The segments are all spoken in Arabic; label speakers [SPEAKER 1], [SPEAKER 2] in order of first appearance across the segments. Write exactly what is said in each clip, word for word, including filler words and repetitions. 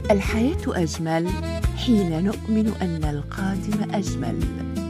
[SPEAKER 1] الحياة أجمل حين نؤمن أن القادم أجمل.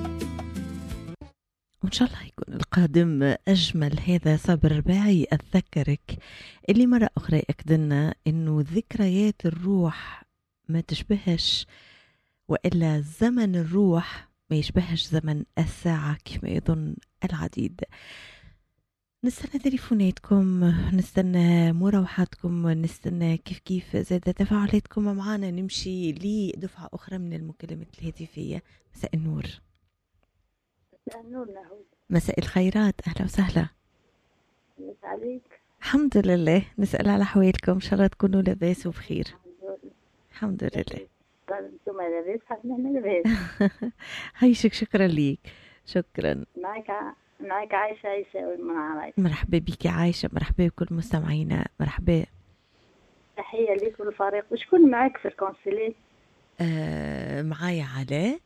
[SPEAKER 2] وإن شاء الله يكون القادم أجمل. هذا صابر الرباعي أتذكرك اللي مرة أخرى أكدنا إنه ذكريات الروح ما تشبهش، وإلا زمن الروح ما يشبهش زمن الساعة كما يظن العديد. نستنى تليفوناتكم، نستنى مروحاتكم، نستنى كيف كيف زاد تفاعلاتكم معنا. نمشي لدفعة أخرى من المكالمات الهاتفية. مساء النور.
[SPEAKER 3] مساء النور نهود.
[SPEAKER 2] مساء الخيرات، أهلا وسهلا.
[SPEAKER 3] مساء عليك.
[SPEAKER 2] الحمد لله، نسأل على حوالكم، إن شاء الله تكونوا لاباس وبخير.
[SPEAKER 3] الحمد لله.
[SPEAKER 2] الحمد لله.
[SPEAKER 3] انتم لاباس، حنا لاباس.
[SPEAKER 2] هايشك، شكرا ليك. شكرا.
[SPEAKER 3] معك معك عايشة عيساوي من عرايس.
[SPEAKER 2] مرحبا بك يا عايشة، مرحبا بكل مستمعينا، مرحبا.
[SPEAKER 3] تحية لك والفريق. وشكون معك في الكونسيلين؟
[SPEAKER 2] آه معايا علاء،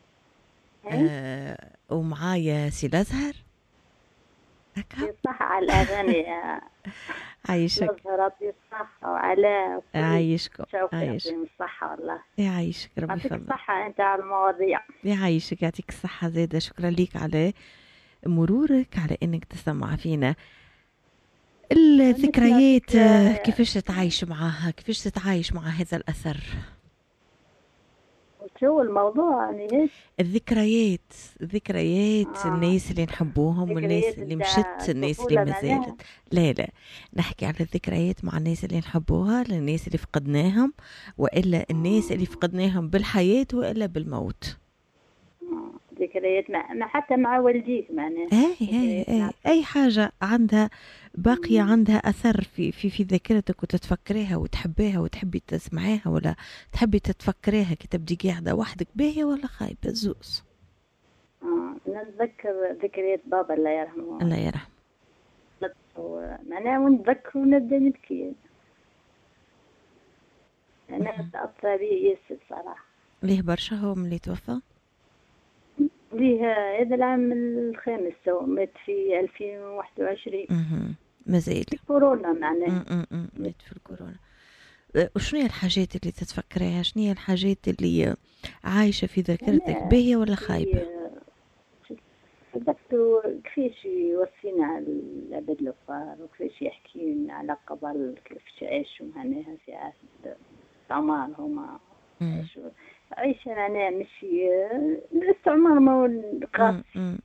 [SPEAKER 2] آه ومعايا سي الأزهر. هكا
[SPEAKER 3] صح على الأغاني.
[SPEAKER 2] عايشك.
[SPEAKER 3] الأزهر الصحة وعلاء.
[SPEAKER 2] عايشكم.
[SPEAKER 3] عايشك الصحة والله.
[SPEAKER 2] يعيشك ربي
[SPEAKER 3] يعطيك
[SPEAKER 2] يفضل.
[SPEAKER 3] الصحة أنت على المواضيع.
[SPEAKER 2] يعيشك، يعطيك الصحة زيادة. شكرا ليك على مرورك، على انك تسمع فينا. الذكريات كيفاش تتعايش معها، كيفاش تتعايش مع هذا الأثر؟
[SPEAKER 3] شو الموضوع يعني ايش؟
[SPEAKER 2] الذكريات، ذكريات
[SPEAKER 3] آه.
[SPEAKER 2] الناس اللي نحبوهم والناس اللي مشت، الناس اللي ما زالت. لا لا، نحكي على الذكريات مع الناس اللي نحبوها، الناس اللي فقدناهم، وإلا الناس اللي فقدناهم بالحياة وإلا بالموت.
[SPEAKER 3] ذكريات مع... مع حتى مع والديك معناها.
[SPEAKER 2] اي اي اي اي حاجه عندها باقيه، عندها اثر في في في ذاكرتك، وتتفكريها وتحبيها وتحبي تسمعيها، ولا تحبي تتفكريها كي تبدي قاعده وحدك، باهيه ولا خايبه الزوز.
[SPEAKER 3] اه نتذكر ذكريات بابا الله يرحمه.
[SPEAKER 2] الله يرحمه.
[SPEAKER 3] معناها ونتذكر ونبدا نبكي. انا تاثر بي ياسر صراحه.
[SPEAKER 2] ليه برشا هو ملي توفى؟
[SPEAKER 3] ليه هذا العام الخامس، هو مات في ألفين وواحد وعشرين.
[SPEAKER 2] اها مازال
[SPEAKER 3] في كورونا معناها.
[SPEAKER 2] امم مات في الكورونا. وشنو هي الحاجات اللي تتفكريها؟ شنو هي الحاجات اللي عايشه في ذاكرتك، باهيه ولا خايبه؟
[SPEAKER 3] تذكروا كيفاش يوصينا على العباد الكفار، وكيفاش يحكي لنا على قبل كيفاش عاشوا معناها في عهد عمرهم. عاشوا عيشة معناها ماشي الاستعمار ما هو القاسي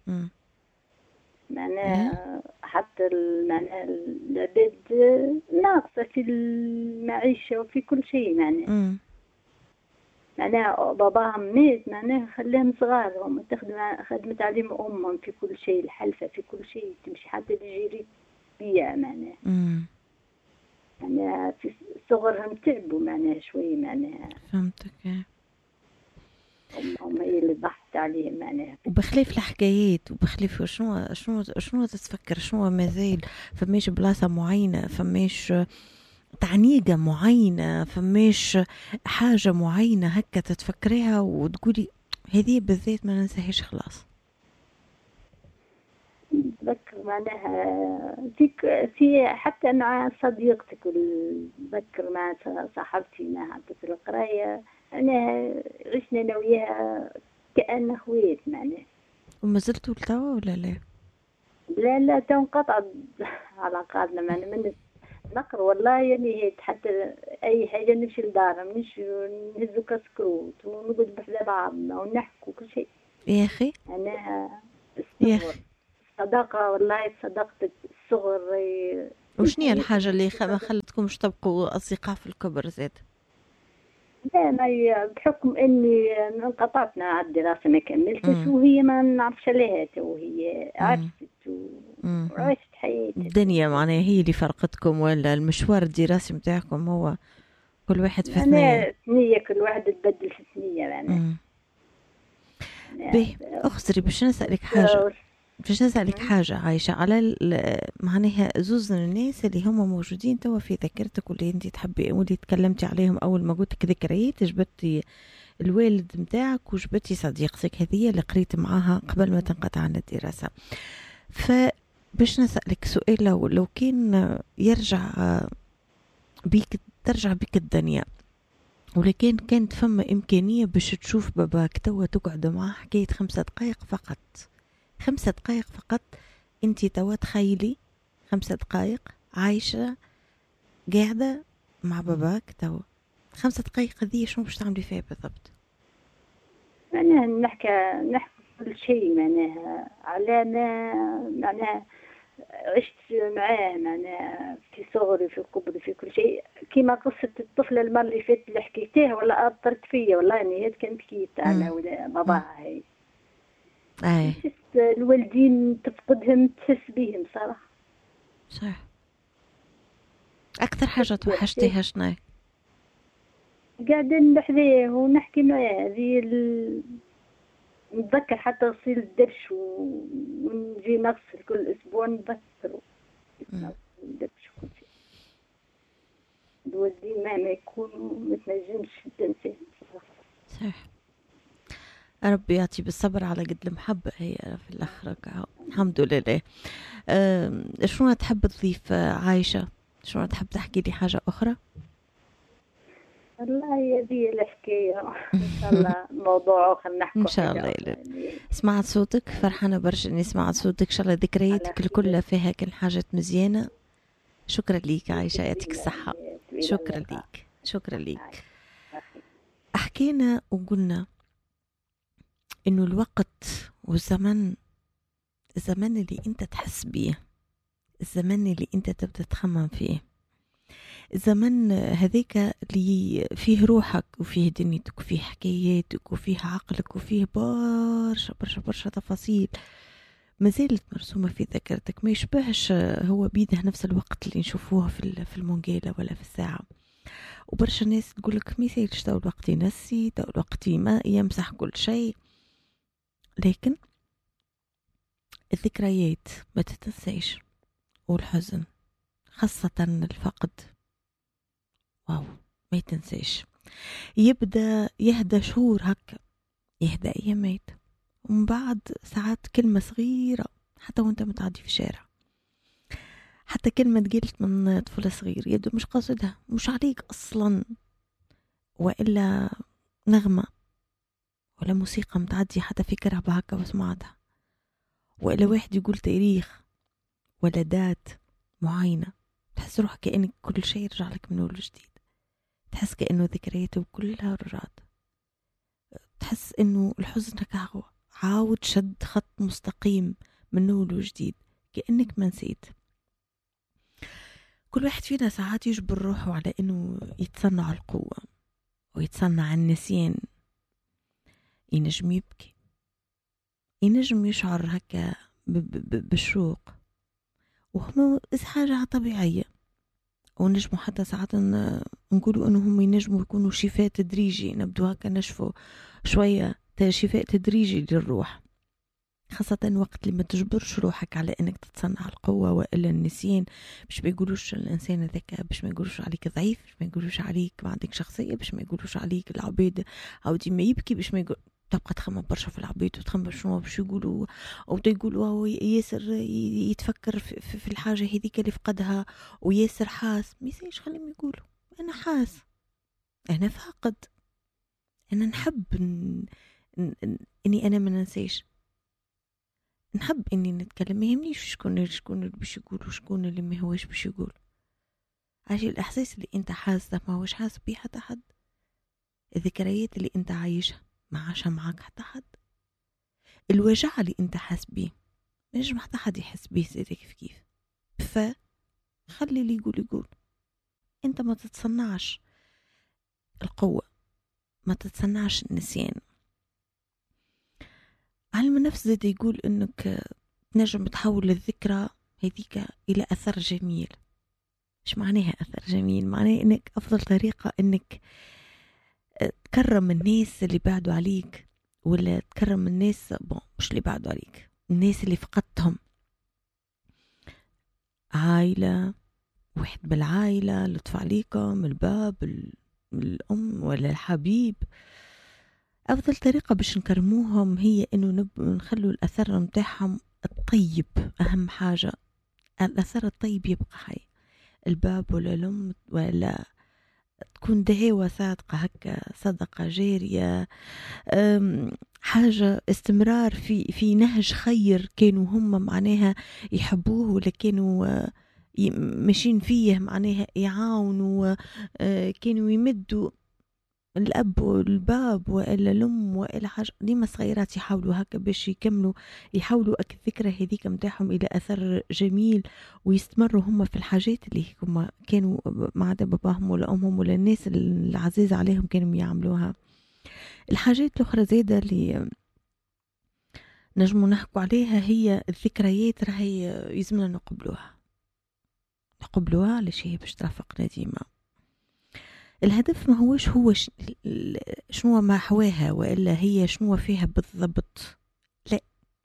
[SPEAKER 3] معناها. حتى معناها العباد ناقصة في المعيشة وفي كل شيء معناها. معناها باباهم مات معناها خلاهم صغار، هم تخدم خدمت عليهم أمهم في كل شيء، الحلفة في كل شيء، تمشي حتى لجيري بيع معناها. معناها في صغرهم تعبوا معناها شوي معناها.
[SPEAKER 2] فهمتك.
[SPEAKER 3] هم هي اللي ضحت عليهم معناها.
[SPEAKER 2] وبخلاف الحكايات وبخلاف شنو شنو شنو تتفكر، شنو مازال فماش بلاصة معينة، فماش تعنيقة معينة، فماش حاجة معينة هكا تتفكريها وتقولي هذه بالذات ما ننساهاش خلاص؟
[SPEAKER 3] تذكر معناها فيك في حتى مع صديقتك، تذكر مع صاحبتي معها في القراية، أنا عشنا أنا وياها كأن أخوات معناها.
[SPEAKER 2] وما زلتوا لتوا ولا لا؟
[SPEAKER 3] لا لا تو انقطعت علاقاتنا معنا من نقر والله. يعني حتى أي حاجة نمشي لدارنا، نمشي نهزو كسكروت ونقعد بحذا بعضنا ونحكوا كل شيء.
[SPEAKER 2] يا أخي
[SPEAKER 3] أنا
[SPEAKER 2] يا أخي
[SPEAKER 3] صداقة والله، صداقة الصغر.
[SPEAKER 2] وشنو هي الحاجة اللي ما خلتكمش تبقوا أصدقاء في الكبر زاد؟
[SPEAKER 3] لا ما بحكم اني انقطعتنا على الدراسه ما كملتش، وهي ما نعرفش عليها تو، هي عرفت وعشت حياتي.
[SPEAKER 2] الدنيا معناها هي اللي فرقتكم، ولا المشوار الدراسي متاعكم هو كل واحد في ثنية؟
[SPEAKER 3] ثنية كل واحد تبدل في ثنية يعني.
[SPEAKER 2] باهي اخسري باش نسألك حاجة، باش نسألك حاجة عايشة على معناها زوز الناس اللي هم موجودين توا في ذاكرتك واللي انت تحبي واللي تكلمتي عليهم اول ما قلت ذكريات، جبتي الوالد متاعك وجبتي صديقتك هذه اللي قريت معاها قبل ما تنقطع عن الدراسة. فباش نسألك سؤال، لو لو كان يرجع بيك ترجع بك الدنيا ولكن كانت فما إمكانية باش تشوف باباك توا تقعد معاه حكاية خمسة دقايق فقط، خمسة دقايق فقط. انتي توا تخيلي خمسة دقايق عايشة قاعدة مع باباك توا، خمسة دقايق هذه شنو باش تعملي فيها بالضبط؟
[SPEAKER 3] معناها نحكي نحكي كل شيء، معناها على ما معناها عشت معاه، معناها في صغري في كبري في كل شيء، كيما قصة الطفلة المرة اللي فاتت اللي حكيتيها ولا أثرت فيا والله، يعني هاد كانت حكيت على ولا باباها هاي.
[SPEAKER 2] أي
[SPEAKER 3] تحس الوالدين تفقدهم تحس بيهم صراحة.
[SPEAKER 2] صح. أكثر حاجة توحشتيها شنو؟
[SPEAKER 3] قاعدين بحذيه ونحكي معاه، هذه ال... نتذكر حتى غسيل الدرش و... ونجي نغسل كل أسبوع نتذكر نغسل الدرش وكل شيء. الوالدين مهما يكونوا ما تنجمش تنساهم صراحة.
[SPEAKER 2] صح. ربي يعطي بالصبر على قد المحبة هي في الآخر. الحمد لله. أه شنو تحب تضيف عايشة؟ شنو تحب تحكي لي حاجة أخرى؟
[SPEAKER 3] والله هذه الحكاية إن شاء الله موضوع آخر نحكي
[SPEAKER 2] إن شاء الله. سمعت صوتك، فرحانة برشا إني سمعت صوتك. إن شاء الله ذكرياتك الكل فيها كل حاجة مزيانة. شكرا ليك عايشة، يعطيك الصحة. شكرا ليك، شكرا ليك. حكينا وقلنا إنه الوقت والزمن، الزمن اللي أنت تحس بيه، الزمن اللي أنت تبدأ تخمم فيه، الزمن هذيك اللي فيه روحك وفيه دنيتك وفيه حكاياتك وفيه عقلك وفيه برشا برشا برشا تفاصيل ما زالت مرسومة في ذاكرتك، ما يشبهش هو بيده نفس الوقت اللي نشوفوه في في المونجيلة ولا في الساعة. وبرشا ناس تقولك ما يسالش تو الوقت ينسي، تو الوقت ما يمسح كل شيء، لكن الذكريات ما تتنسيش، والحزن خاصة الفقد واو ما يتنسيش. يبدأ يهدى شهور هكا، يهدى أيامات، ومن بعد ساعات كلمة صغيرة حتى وانت متعدي في الشارع، حتى كلمة تقلت من طفل صغير يدو مش قاصدها، مش عليك أصلا، وإلا نغمة ولا موسيقى متعدي حتى فكرها بهكا وسمعتها، وإلا واحد يقول تاريخ ولا دات معينة، تحس روحك كأنك كل شيء يرجع لك من أول وجديد، تحس كأنه ذكرياته كلها رجعت، تحس إنه الحزن عاود شد خط مستقيم من أول وجديد كأنك ما نسيت. كل واحد فينا ساعات يجبر روحه على إنه يتصنع القوة ويتصنع النسيان، ينجم يبكي، ينجم يشعر هكا بالشوق، وهم حاجة طبيعية، ونجموا حتى ساعات نقولوا انهم ينجموا يكونوا شفاء تدريجي، نبدو هكا نشفوا شوية شفاء تدريجي للروح، خاصة وقت اللي ما تجبرش روحك على انك تتصنع القوة والا النسيان، باش ما يقولوش الانسان هذاك، باش ما يقولوش عليك ضعيف، باش ما يقولوش عليك ما عندك شخصية، باش ما يقولوش عليك العبيد او ديما يبكي، باش ما يقول تبقى تخمم برشا في العبيد وتخمم شنو باش يقولوا، او يقولوا هو ياسر يتفكر في, في الحاجه هذيك اللي فقدها، وياسر حاس، ما يسالش خليهم يقولوا انا حاس، انا فاقد، انا نحب ن... ن... اني انا ما ننساش، نحب اني نتكلم، ما يهمنيش شكون شكون اللي باش يقول وشكون اللي ما هوش باش يقول، عايش الاحساس اللي انت حاسه ما هوش حاس بيه حتى حد، الذكريات اللي انت عايشها ما عاشها معاك حتى حد، الوجع اللي انت حاس بيه ما ينجم حتى حد يحس بيه زي كيف كيف، فخلي اللي يقول يقول، انت ما تتصنعش القوة، ما تتصنعش النسيان. علم النفس زاد يقول انك تنجم تحول الذكرى هذيك الى اثر جميل. ايش معناها اثر جميل؟ معناه انك افضل طريقة انك تكرم الناس اللي بعدوا عليك، ولا تكرم الناس بون مش اللي بعدوا عليك، الناس اللي فقدتهم، عائلة، واحد بالعائلة لطف عليكم، الباب، الأم ولا الحبيب، أفضل طريقة باش نكرموهم هي إنه نخلوا الأثر متاعهم الطيب، أهم حاجة الأثر الطيب يبقى حي، الباب ولا الأم ولا تكون دعوة صادقة هكا، صدقة جارية، حاجة استمرار في في نهج خير كانوا هم معناها يحبوه، ولا كانوا ماشيين فيه معناها يعاونوا، كانوا يمدوا الأب والباب وإلا الأم وإلا حاجة. ديما صغيرات يحاولوا هكا باش يكملوا، يحاولوا الذكرى هذيك متاعهم إلى أثر جميل، ويستمروا هم في الحاجات اللي هم كانوا مع باباهم ولا أمهم ولا الناس العزيزة عليهم كانوا يعملوها. الحاجات الأخرى زادة اللي نجموا نحكوا عليها هي الذكريات، راهي يزمنا نقبلوها نقبلوها على شيء باش ترافقنا ديما. الهدف ما هوش هو شنو ما حواها وإلا هي شنو فيها بالضبط، لا،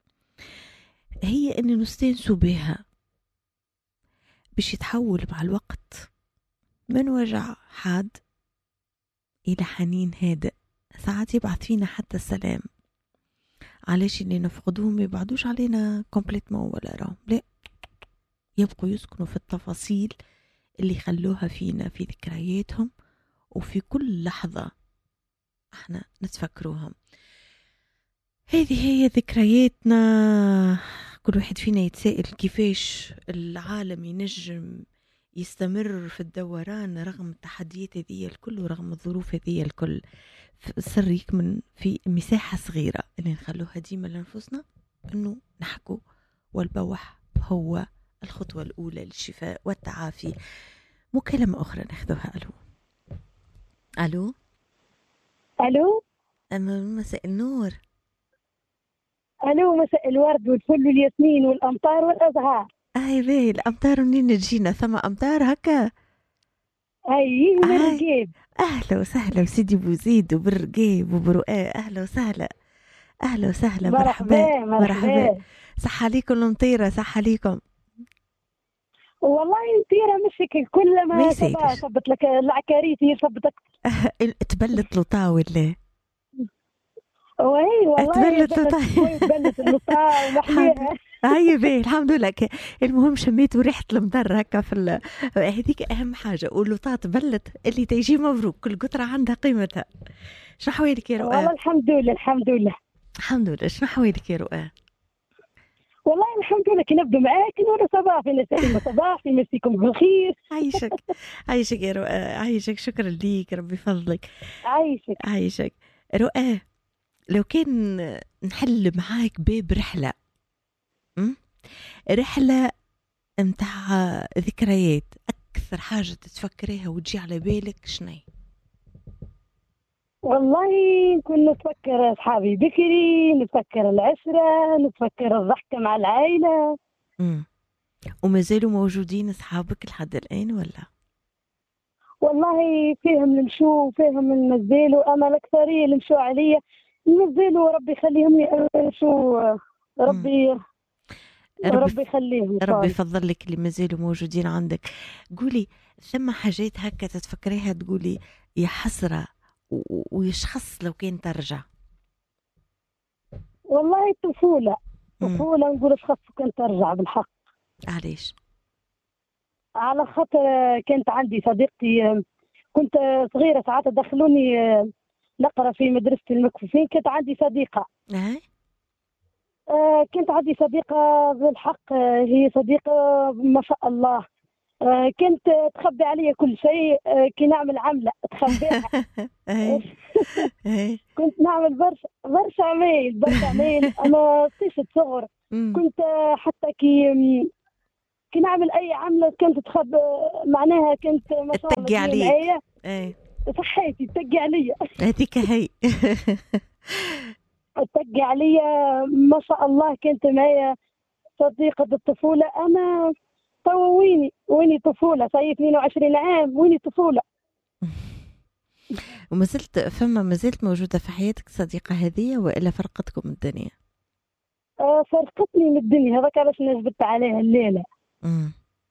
[SPEAKER 2] هي أن نستانسوا بها باش يتحول مع الوقت من وجع حاد إلى حنين هادئ. ساعات يبعث فينا حتى السلام، علاش اللي نفقدوهم يبعدوش علينا كومبليتمون ولا راهم، لا، يبقوا يسكنوا في التفاصيل اللي خلوها فينا في ذكرياتهم، وفي كل لحظة احنا نتفكروها. هذه هي ذكرياتنا. كل واحد فينا يتسائل كيفاش العالم ينجم يستمر في الدوران رغم التحديات هذه الكل ورغم الظروف هذه الكل. السر يكمن في مساحة صغيرة اللي نخلوها ديما لنفسنا، انه نحكو، والبوح هو الخطوة الأولى للشفاء والتعافي. مكالمة أخرى ناخذها. ألو ألو
[SPEAKER 4] ألو
[SPEAKER 2] مساء النور.
[SPEAKER 4] ألو مساء الورد والفل والياسمين والأمطار والأزهار.
[SPEAKER 2] أي باهي، الأمطار منين تجينا؟ ثم أمطار هكا؟
[SPEAKER 4] أي من الرقيب.
[SPEAKER 2] أهلا وسهلا بسيدي بوزيد وبالرقيب وبرؤاء، أهلا وسهلا أهلا وسهلا، مرحبا مرحبا. صح عليكم المطيرة؟ صح عليكم
[SPEAKER 4] والله المطيرة مشك كل ما صبت لك العكاريت يصبتك
[SPEAKER 2] تبلت لطا ولا؟
[SPEAKER 4] وي والله
[SPEAKER 2] تبلت لطا
[SPEAKER 4] تبلت لطا ومحليها.
[SPEAKER 2] هاي باهي الحمد لله. المهم شميت ريحة المطر هكا في هذيك أهم حاجة، واللطا تبلت اللي تيجي مبروك، كل قطرة عندها قيمتها. شنو حوالك يا رؤى؟
[SPEAKER 4] والله الحمد لله الحمد لله
[SPEAKER 2] الحمد لله. شنو حوالك يا رؤى؟
[SPEAKER 4] والله الحمد لله كي نبدو معاك نور صباح نسائكم صباح يمسيكم بالخير.
[SPEAKER 2] عايشك عايشك يا رؤى، عايشك. شكرا ليك، ربي فضلك.
[SPEAKER 4] عايشك
[SPEAKER 2] عايشك رؤى. لو كان نحل معاك باب رحلة، م? رحلة متاع ذكريات، أكثر حاجة تتفكريها وتجي على بالك شنو؟
[SPEAKER 4] والله كنا نتفكر أصحابي بكري، نتفكر العشرة، نتفكر الضحكة مع العائلة.
[SPEAKER 2] امم وما زالوا موجودين أصحابك لحد الآن ولا؟
[SPEAKER 4] والله فيهم المشوا وفيهم المزالوا، أما الأكثرية اللي مشوا عليا المزالوا، ربي يخليهم يمشوا. ربي ربي يخليهم،
[SPEAKER 2] ربي يفضل لك اللي ما زالوا موجودين عندك. قولي، ثم حاجات هكا تتفكريها تقولي يا حسرة ويشخص لو كان ترجع؟
[SPEAKER 4] والله الطفولة طفولة نقول شخص كنت ترجع بالحق.
[SPEAKER 2] علاش؟
[SPEAKER 4] على خاطر كانت عندي صديقتي، كنت صغيرة ساعات دخلوني نقرأ في مدرسة المكفوفين، كانت عندي صديقة.
[SPEAKER 2] أه؟
[SPEAKER 4] آه كانت عندي صديقة بالحق، هي صديقة ما شاء الله. آه كنت تخبي علي كل شيء، آه كي نعمل عملة تخبيها. كنت نعمل برشا برشا عمايل برشا عمايل. أنا طيشة صغر، كنت حتى كي كي نعمل أي عملة كنت تخب معناها، كنت ما شاء الله
[SPEAKER 2] تقي عليك. ايه
[SPEAKER 4] صحيتي تقي عليا.
[SPEAKER 2] هذيك هي
[SPEAKER 4] تقي عليا ما شاء الله. كانت معايا صديقة الطفولة. أنا تو ويني ويني طفولة، صاير اثنين وعشرين عام، ويني طفولة.
[SPEAKER 2] وما زلت فما ما زلت موجودة في حياتك صديقة هذه وإلا فرقتكم الدنيا؟
[SPEAKER 4] آه فرقتني من الدنيا، هذاك علاش نجبت عليها الليلة.
[SPEAKER 2] امم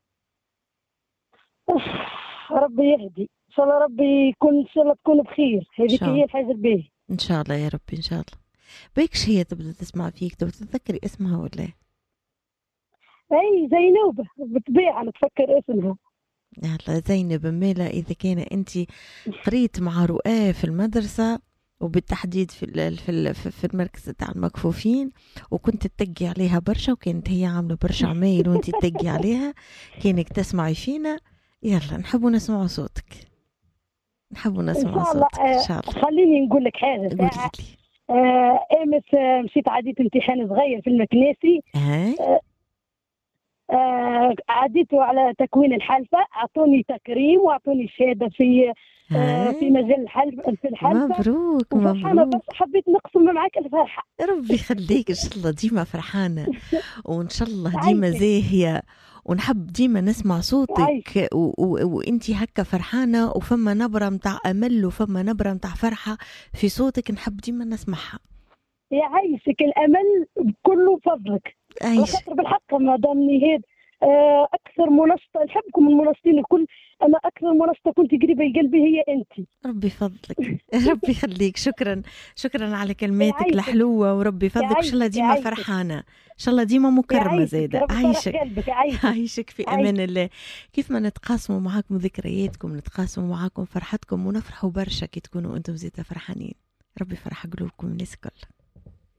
[SPEAKER 4] ربي يهدي ان شاء الله، ربي يكون ان شاء الله تكون بخير. هذيك هي الحاجة الباهية
[SPEAKER 2] ان شاء الله يا ربي ان شاء الله. بيكش هي تبدا تسمع فيك، تبدا تتذكري اسمها ولا؟
[SPEAKER 4] اي زينوبة بالطبيعة نتفكر اسمها.
[SPEAKER 2] يلا زينب ميلا، إذا كان أنت قريت مع رؤاه في المدرسة وبالتحديد في ال في ال في المركز تاع المكفوفين، وكنت تتقي عليها برشا، وكانت هي عاملة برشا عمايل وانت تتقي عليها، كانك تسمعي فينا. يلا نحبوا نسمعوا صوتك، نحبوا نسمعوا صوتك إن شاء الله.
[SPEAKER 4] خليني نقول لك حاجة.
[SPEAKER 2] قولي لي.
[SPEAKER 4] آه امس آه مشيت عديت امتحان صغير في المكناسي.
[SPEAKER 2] آه.
[SPEAKER 4] آه عديته على تكوين الحلفة، أعطوني تكريم وأعطوني شهادة في آه في مجال الحلفة في الحلفة.
[SPEAKER 2] مبروك مبروك.
[SPEAKER 4] بس حبيت نقسم معك الفرحة.
[SPEAKER 2] ربي يخليك، إن شاء الله ديما فرحانة وإن شاء الله ديما زاهية، ونحب ديما نسمع صوتك وانتي هكا فرحانة، وفما نبرة متاع أمل وفما نبرة متاع فرحة في صوتك، نحب ديما نسمعها.
[SPEAKER 4] يعيشك الأمل كله فضلك.
[SPEAKER 2] عيش.
[SPEAKER 4] خاطر بالحق مدام نهاد أكثر منشطة، نحبكم المنشطين الكل، أنا أكثر منشطة كنت قريبة لقلبي هي أنت.
[SPEAKER 2] ربي فضلك. ربي يخليك. شكرا شكرا على كلماتك الحلوة، وربي فضلك. إن شاء الله ديما فرحانة، إن شاء الله ديما مكرمة زايدة. عايشك عايشك في أمان الله. كيف ما نتقاسموا معاكم ذكرياتكم، نتقاسموا معاكم فرحتكم، ونفرحوا برشا كي تكونوا أنتم زيتا فرحانين. ربي فرح قلوبكم الناس كل.